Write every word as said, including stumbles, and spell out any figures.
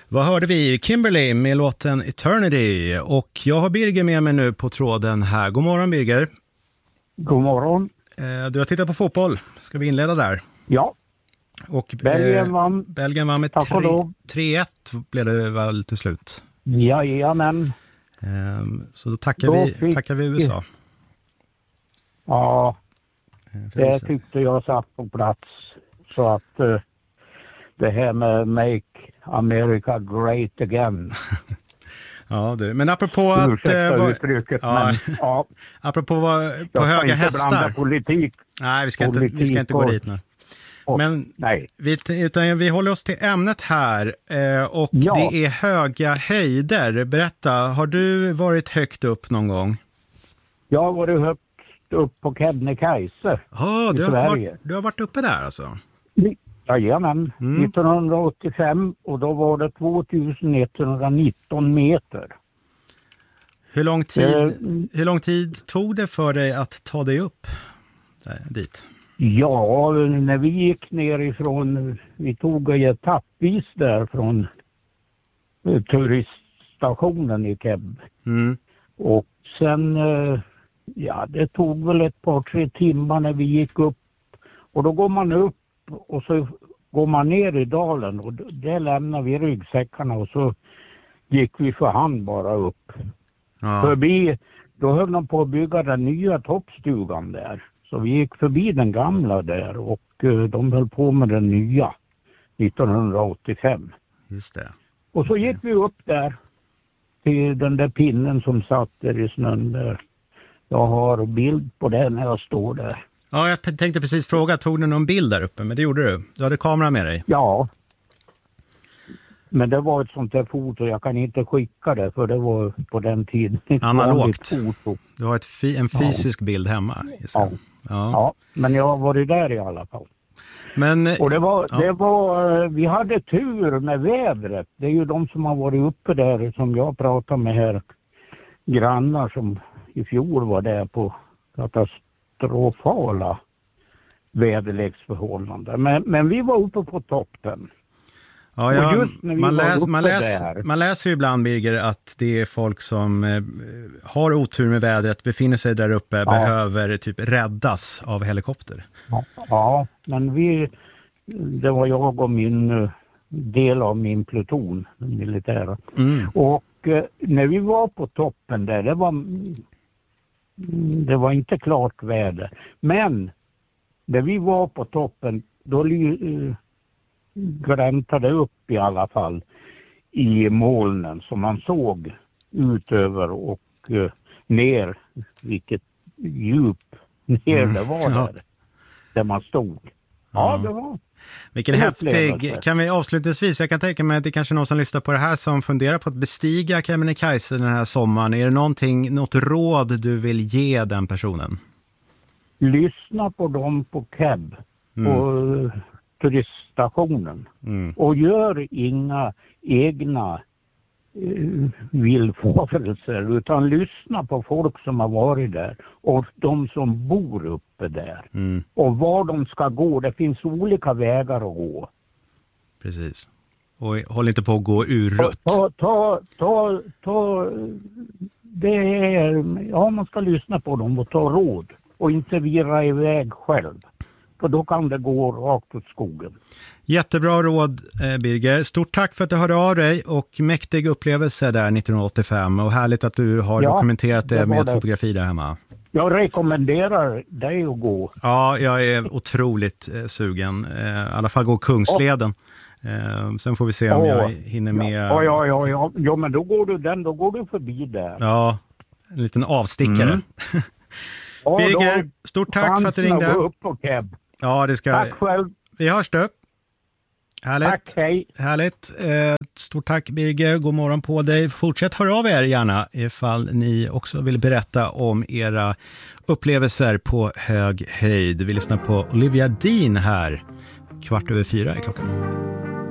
Vad hörde vi? Kimberly med låten Eternity. Och jag har Birger med mig nu på tråden här. God morgon Birger. God morgon. Du har tittat på fotboll. Ska vi inleda där? Ja. Och Belgien vann. Eh, Belgien vann med tre ett blev det väl till slut. Jajamän. Um, så då tackar, då vi, fick... tackar vi U S A. Ja, det tyckte jag satt på plats. Så att uh, det här med Make America Great Again. Ja, du. Men apropå att... Ursäkta uh, uttrycket, ja, men ja. Apropå var, på höga hästar. Politik. Nej, vi ska, inte, vi ska inte gå dit nu. Och, men nej. Vi, utan vi håller oss till ämnet här eh, och ja. Det är höga höjder. Berätta, har du varit högt upp någon gång? Jag har varit högt upp på Kebnekaise oh, i du Sverige. Har varit, du har varit uppe där alltså? Jajamän, mm. nittonhundraåttiofem och då var det tvåtusenetthundranitton meter. Hur lång tid, eh, hur lång tid tog det för dig att ta dig upp där, dit? Ja, när vi gick ner ifrån, vi tog etappvis där från turiststationen i Keb. Mm. Och sen, ja det tog väl ett par tre timmar när vi gick upp. Och då går man upp och så går man ner i dalen och där lämnar vi ryggsäckarna och så gick vi för hand bara upp. Ja. Förbi, då höll de på att bygga den nya toppstugan där. Så vi gick förbi den gamla där och uh, de höll på med den nya nittonhundraåttiofem. Just det. Och så gick vi upp där till den där pinnen som satt där i snön där. Jag har bild på den när jag står där. Ja, jag tänkte precis fråga, tog du någon bild där uppe? Men det gjorde du. Du hade kamera med dig. Ja. Men det var ett sånt där foto, jag kan inte skicka det för det var på den tiden. Analogt. Foto. Du har ett fi- en fysisk ja. bild hemma. Ja. Ja. ja, men jag har varit där i alla fall. Men, och det var, ja. det var, vi hade tur med vädret. Det är ju de som har varit uppe där som jag pratar med här. Grannar som i fjol var där på katastrofala väderleksförhållanden. Men, men vi var uppe på toppen. Ja, ja, man, läs, man, läs, man läser ju ibland, Birger, att det är folk som eh, har otur med vädret, befinner sig där uppe, ja. behöver typ räddas av helikopter. Ja, ja, men vi, det var jag och min del av min pluton, militära. Mm. Och eh, när vi var på toppen där, det var, det var inte klart väder. Men när vi var på toppen, då eh, gläntade upp i alla fall i molnen som man såg utöver och uh, ner, vilket djup ner det var där, mm. där man stod. Ja, ja det var. Vilken häftig, kan vi avslutningsvis, jag kan tänka mig att det är kanske någon som lyssnar på det här som funderar på att bestiga Kebnekaise den här sommaren. Är det någonting, något råd du vill ge den personen? Lyssna på dem på Keb mm. och turiststationen mm. och gör inga egna uh, villfarelser utan lyssna på folk som har varit där och de som bor uppe där mm. och var de ska gå. Det finns olika vägar att gå. Precis. Och håll inte på att gå ur rutt. Ta, ta, ta, ta, det är, ja man ska lyssna på dem och ta råd och inte virra iväg själv. Och då kan det gå rakt åt skogen. Jättebra råd, eh, Birger. Stort tack för att du hörde av dig och mäktig upplevelse där nittonhundraåttiofem. Och härligt att du har ja, dokumenterat det, det med det. Fotografi där hemma. Jag rekommenderar dig att gå. Ja, jag är otroligt eh, sugen. Eh, I alla fall gå Kungsleden. Eh, sen får vi se om oh, jag hinner med. Ja, ja, ja, ja. ja, men då går du den, då går du förbi där. Ja, en liten avstickare. Mm. Birger, stort tack för att du ringde. Upp på Keb. Ja, det ska... Tack själv. Vi hörs då. Härligt. Tack, hej. Härligt. Eh, stort tack Birger. God morgon på dig. Fortsätt höra av er gärna ifall ni också vill berätta om era upplevelser på hög höjd. Vi lyssnar på Olivia Dean här. Kvart över fyra är klockan.